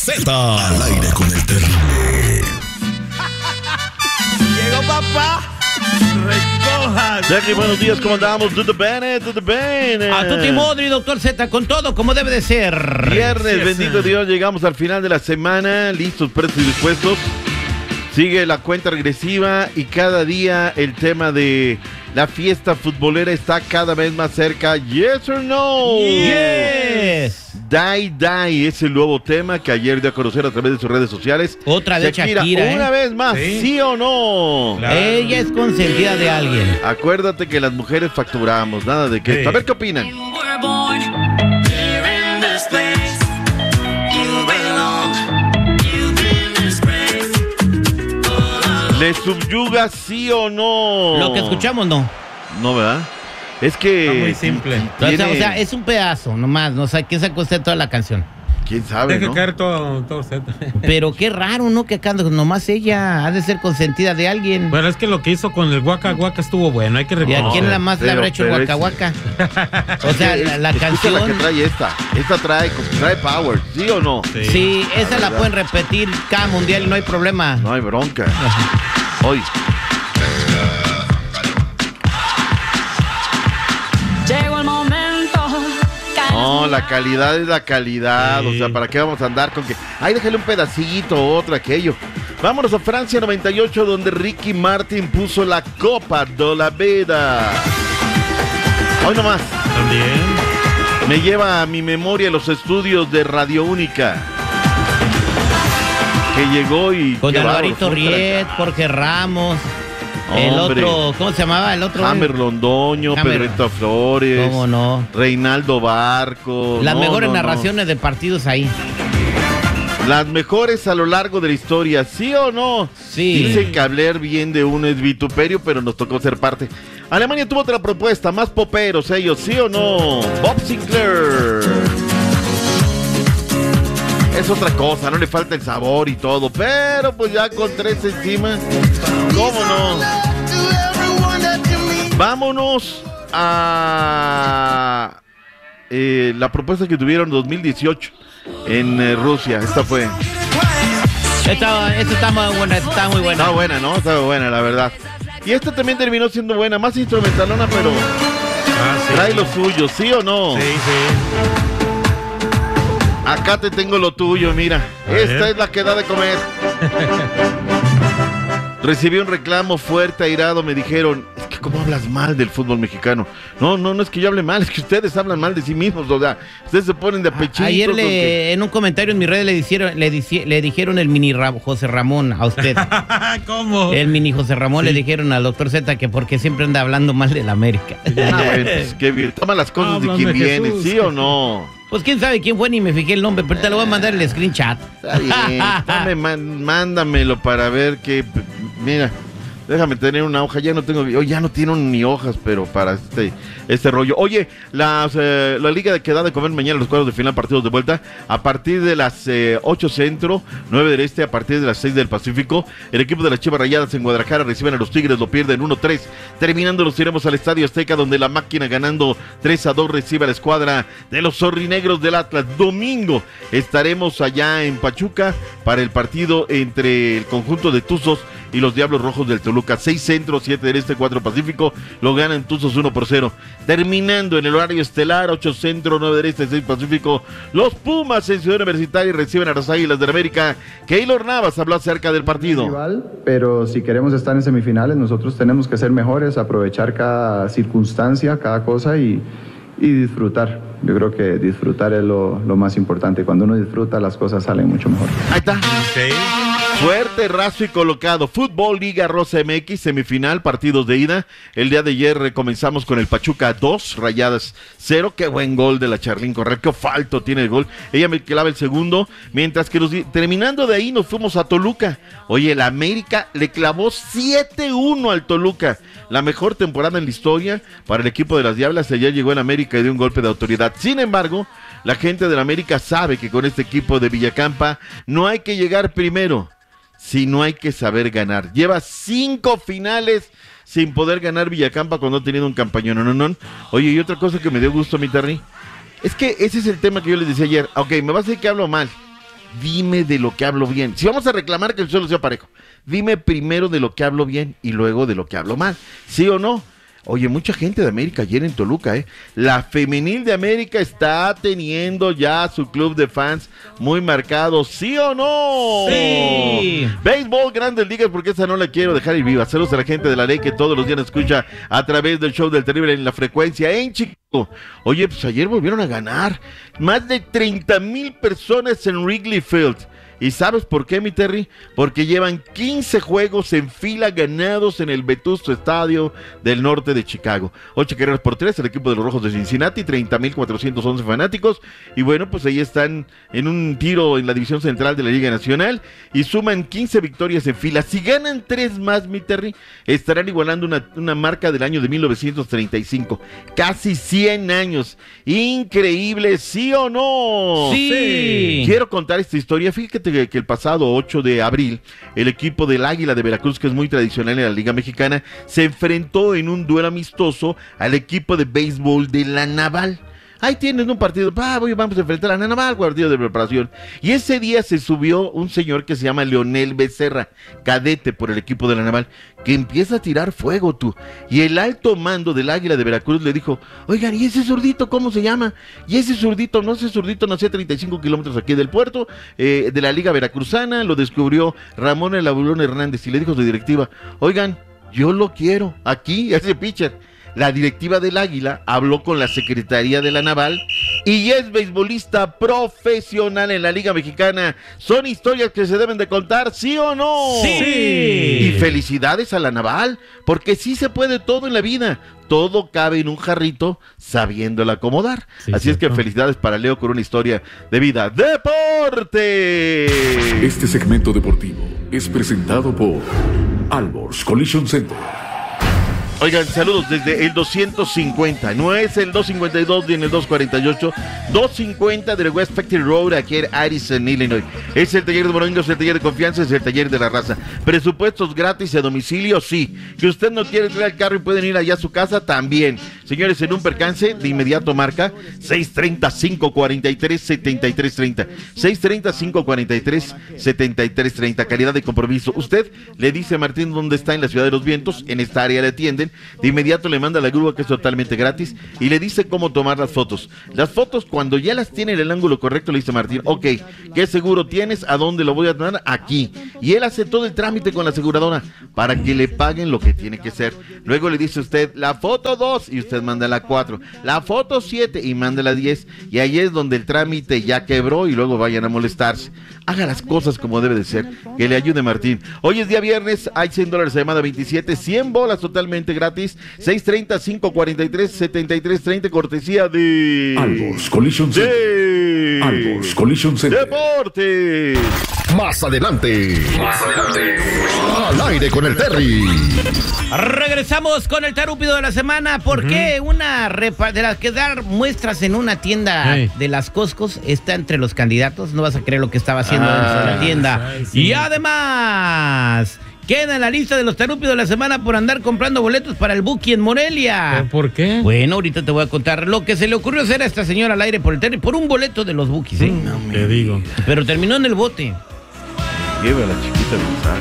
Z al aire con el terrible. Llegó papá. Recojan. Jackie, buenos días, ¿cómo andamos? To the Bennett. A tutti modri, doctor Z, con todo como debe de ser. Viernes, Sí, bendito Dios, llegamos al final de la semana, listos, prestos y dispuestos. Sigue la cuenta regresiva y cada día el tema de la fiesta futbolera está cada vez más cerca. Yes or no? Yes. Die es el nuevo tema que ayer dio a conocer a través de sus redes sociales. Otra vez Shakira, una vez más, ¿sí o no? Claro. Ella es consentida de alguien. Acuérdate que las mujeres facturamos, nada de que... Sí. A ver qué opinan. ¿Le subyuga sí o no? Lo que escuchamos no. No, ¿verdad? Es que... Está muy simple. tiene- O sea, es un pedazo nomás, no sé, ¿quién sacó usted toda la canción? ¿Quién sabe, Deje no? caer todo Z. Pero qué raro, ¿no? Que acá nomás ella ha de ser consentida de alguien. Bueno, es que lo que hizo con el Waka Waka estuvo bueno, hay que ¿Y a reconocer. quién la más le Pero- habrá hecho el pero Waka Waka? O sea, la Escucha canción... la que trae esta. Esta trae power, ¿sí o no? Sí, esa la pueden repetir cada mundial y no hay problema. No hay bronca. Hoy. Llegó el momento. No, la calidad es la calidad. Sí. O sea, ¿para qué vamos a andar con que... Ay, déjale un pedacito, otro, aquello. Vámonos a Francia 98, donde Ricky Martin puso la Copa de la Vida. Hoy nomás. También. Me lleva a mi memoria los estudios de Radio Única. Que llegó y... Con qué Alvarito bárbaro, Riet, Jorge Ramos, el Hombre. otro, ¿cómo se llamaba? El otro. Hammer Londoño, Hammer. Pedrito Flores. ¿Cómo no? Reinaldo Barco. Las No, mejores no, no. narraciones de partidos ahí. Las mejores a lo largo de la historia, ¿sí o no? Sí. Dicen que hablar bien de uno es vituperio, pero nos tocó ser parte. Alemania tuvo otra propuesta, más poperos ellos, ¿sí o no? Bob Sinclair. Es otra cosa, no le falta el sabor y todo, pero pues ya con 3 encima, ¿cómo no? Vámonos a la propuesta que tuvieron en 2018 en Rusia. Esta fue... Esta está muy buena, está muy buena. Estaba buena, ¿no? Estaba buena, la verdad. Y esta también terminó siendo buena, más instrumentalona, pero Sí. trae lo suyo, ¿sí o no? Sí. Acá te tengo lo tuyo, mira. A Esta ver. es la que da de comer. Recibí un reclamo fuerte, airado, me dijeron, es que cómo hablas mal del fútbol mexicano. No es que yo hable mal, es que ustedes hablan mal de sí mismos, o sea, ustedes se ponen de apechito. Ayer en un comentario en mi red le dijeron el mini José Ramón a usted. ¿Cómo? El mini José Ramón le dijeron al doctor Z que porque siempre anda hablando mal de la América. Bueno, pues, qué bien. Toma las cosas de quien Háblame, viene, Jesús. ¿sí o no? Pues quién sabe quién fue, ni me fijé el nombre, pero te lo voy a mandar el screenshot. Está bien, mándamelo para ver que, mira, déjame tener una hoja, ya no tiene ni hojas, pero para este rollo. Oye, la liga que da de comer mañana los cuadros de final, partidos de vuelta, a partir de las 8 centro, 9 del este, a partir de las 6 del Pacífico, el equipo de las Chivas Rayadas en Guadalajara reciben a los Tigres, lo pierden 1-3, terminando los iremos al Estadio Azteca, donde la máquina ganando 3-2 recibe a la escuadra de los zorrinegros del Atlas. Domingo estaremos allá en Pachuca para el partido entre el conjunto de Tuzos y los Diablos Rojos del Toluca. 6 centro, 7 del este, 4 Pacífico, lo ganan Tuzos 1-0. Terminando en el horario estelar, 8 centro, 9 del este, 6 Pacífico, los Pumas en Ciudad Universitaria reciben a las Águilas del América. Keylor Navas habló acerca del partido. Rival, pero si queremos estar en semifinales, nosotros tenemos que ser mejores, aprovechar cada circunstancia, cada cosa y disfrutar. Yo creo que disfrutar es lo más importante. Cuando uno disfruta, las cosas salen mucho mejor. Ahí está. Sí. Fuerte, raso y colocado. Fútbol Liga Rosa MX, semifinal, partidos de ida. El día de ayer comenzamos con el Pachuca 2, Rayadas 0. Qué buen gol de la Charlín Correa, qué falto tiene el gol. Ella me clava el segundo, mientras que terminando de ahí nos fuimos a Toluca. Oye, el América le clavó 7-1 al Toluca. La mejor temporada en la historia para el equipo de las Diablas. Ayer llegó en América y dio un golpe de autoridad. Sin embargo, la gente de la América sabe que con este equipo de Villacampa no hay que llegar primero, sino hay que saber ganar. Lleva 5 finales sin poder ganar Villacampa cuando ha tenido un campañón. No. Oye, y otra cosa que me dio gusto a mi Terry, es que ese es el tema que yo les decía ayer. Ok, me vas a decir que hablo mal. dime de lo que hablo bien. Si vamos a reclamar que el suelo sea parejo, dime primero de lo que hablo bien y luego de lo que hablo mal. ¿Sí o no? Oye, mucha gente de América ayer en Toluca, La femenil de América está teniendo ya su club de fans muy marcado, ¿sí o no? Sí. Béisbol, Grandes Ligas, porque esa no la quiero dejar ir viva. Saludos a la gente de la ley que todos los días nos escucha a través del show del Terrible en la frecuencia en Chicago. Oye, pues ayer volvieron a ganar. Más de 30,000 personas en Wrigley Field. ¿Y sabes por qué, mi Terry? Porque llevan 15 juegos en fila ganados en el Vetusto Estadio del norte de Chicago. 8 carreras por 3, el equipo de los Rojos de Cincinnati, 30,411 fanáticos. Y bueno, pues ahí están en un tiro en la división central de la Liga Nacional y suman 15 victorias en fila. Si ganan 3 más, mi Terry, estarán igualando una marca del año de 1935. Casi 100 años. Increíble, ¿sí o no? Sí. Quiero contar esta historia. Fíjate que el pasado 8 de abril, el equipo del Águila de Veracruz, que es muy tradicional en la Liga Mexicana, se enfrentó en un duelo amistoso al equipo de béisbol de la Naval. Ahí tienes un partido, vamos a enfrentar a la Naval, partido de preparación. Y ese día se subió un señor que se llama Leonel Becerra, cadete por el equipo de la Naval, que empieza a tirar fuego, tú. Y el alto mando del Águila de Veracruz le dijo, oigan, ¿y ese zurdito cómo se llama? Y ese zurdito nació a 35 kilómetros aquí del puerto, de la Liga Veracruzana, lo descubrió Ramón El Abulón Hernández y le dijo a su directiva, oigan, yo lo quiero aquí, ese pitcher. La directiva del Águila habló con la Secretaría de la Naval y es beisbolista profesional en la Liga Mexicana. Son historias que se deben de contar, ¿sí o no? Sí. Y felicidades a la Naval, porque sí se puede todo en la vida. Todo cabe en un jarrito sabiéndolo acomodar. Sí, así cierto. es que felicidades para Leo con una historia de vida. ¡Deporte! Este segmento deportivo es presentado por Alborz Collision Center. Oigan, saludos desde el 250, no es el 252 ni en el 248, 250 del West Factory Road aquí en Addison, Illinois. Es el taller de Morongo, es el taller de confianza, es el taller de la raza. Presupuestos gratis a domicilio, sí. Que usted no quiere traer el carro y pueden ir allá a su casa, también. Señores, en un percance, de inmediato marca 630-543-7330. 630-543-7330. Calidad de compromiso. Usted le dice a Martín dónde está en la Ciudad de los Vientos, en esta área le atienden. De inmediato le manda la grúa, que es totalmente gratis, y le dice cómo tomar las fotos. Las fotos, cuando ya las tiene en el ángulo correcto, le dice Martín, ok, ¿qué seguro tienes? ¿A dónde lo voy a tomar? Aquí. Y él hace todo el trámite con la aseguradora para que le paguen lo que tiene que ser. Luego le dice usted, la foto 2, y usted manda la 4. La foto 7, y manda la 10. Y ahí es donde el trámite ya quebró y luego vayan a molestarse. Haga las cosas como debe de ser. Que le ayude Martín. Hoy es día viernes, hay $100 de llamada 27, 100 bolas totalmente gratis. 630-543-7330, cortesía de Alborz Collision Center. Alborz Collision Center. Deporte. Más adelante. Al aire con el Terry. Regresamos con el tarúpido de la semana. ¿Por qué una de las que dar muestras en una tienda de las Costcos está entre los candidatos? No vas a creer lo que estaba haciendo dentro de la tienda. Ay, sí. Y además, queda en la lista de los tarúpidos de la semana por andar comprando boletos para el Buki en Morelia. ¿Por qué? Bueno, ahorita te voy a contar lo que se le ocurrió hacer a esta señora al aire por el Terry por un boleto de los Bukis, Te digo. Pero terminó en el bote. Lleva a la chiquita de